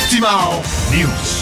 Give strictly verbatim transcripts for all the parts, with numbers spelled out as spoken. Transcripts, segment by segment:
Optimaal Nieuws.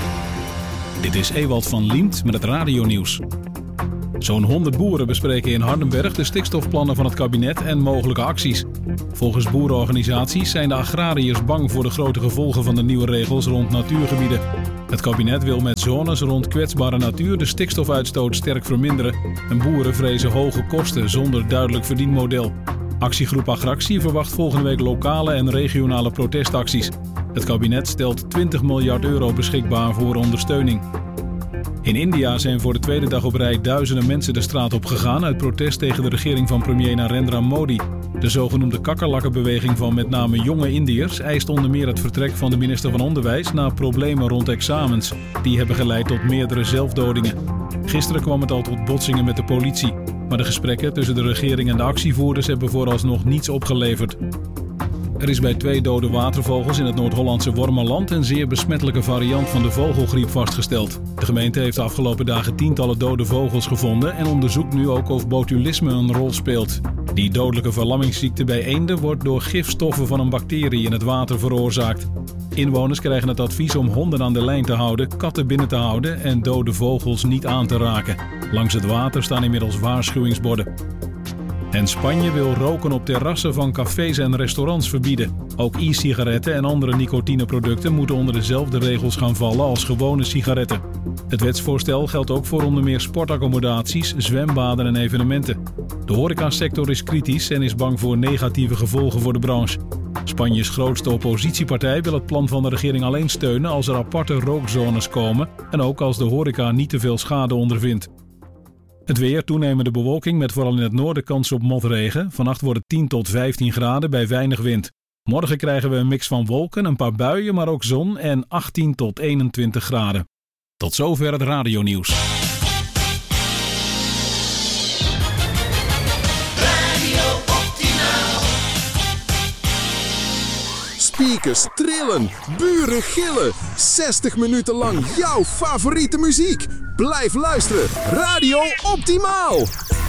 Dit is Ewald van Liemt met het radionieuws. Zo'n honderd boeren bespreken in Hardenberg de stikstofplannen van het kabinet en mogelijke acties. Volgens boerenorganisaties zijn de agrariërs bang voor de grote gevolgen van de nieuwe regels rond natuurgebieden. Het kabinet wil met zones rond kwetsbare natuur de stikstofuitstoot sterk verminderen. En boeren vrezen hoge kosten zonder duidelijk verdienmodel. Actiegroep Agractie verwacht volgende week lokale en regionale protestacties. Het kabinet stelt twintig miljard euro beschikbaar voor ondersteuning. In India zijn voor de tweede dag op rij duizenden mensen de straat op gegaan uit protest tegen de regering van premier Narendra Modi. De zogenoemde kakkerlakkenbeweging van met name jonge Indiërs eist onder meer het vertrek van de minister van Onderwijs na problemen rond examens. Die hebben geleid tot meerdere zelfdodingen. Gisteren kwam het al tot botsingen met de politie. Maar de gesprekken tussen de regering en de actievoerders hebben vooralsnog niets opgeleverd. Er is bij twee dode watervogels in het Noord-Hollandse Wormerland een zeer besmettelijke variant van de vogelgriep vastgesteld. De gemeente heeft de afgelopen dagen tientallen dode vogels gevonden en onderzoekt nu ook of botulisme een rol speelt. Die dodelijke verlammingsziekte bij eenden wordt door gifstoffen van een bacterie in het water veroorzaakt. Inwoners krijgen het advies om honden aan de lijn te houden, katten binnen te houden en dode vogels niet aan te raken. Langs het water staan inmiddels waarschuwingsborden. En Spanje wil roken op terrassen van cafés en restaurants verbieden. Ook e-sigaretten en andere nicotineproducten moeten onder dezelfde regels gaan vallen als gewone sigaretten. Het wetsvoorstel geldt ook voor onder meer sportaccommodaties, zwembaden en evenementen. De horecasector is kritisch en is bang voor negatieve gevolgen voor de branche. Spanjes grootste oppositiepartij wil het plan van de regering alleen steunen als er aparte rookzones komen en ook als de horeca niet te veel schade ondervindt. Het weer, toenemende bewolking met vooral in het noorden kans op motregen. Vannacht wordt het tien tot vijftien graden bij weinig wind. Morgen krijgen we een mix van wolken, een paar buien, maar ook zon en achttien tot eenentwintig graden. Tot zover het radionieuws. Radio Optimaal. Speakers trillen, buren gillen. zestig minuten lang jouw favoriete muziek. Blijf luisteren. Radio Optimaal.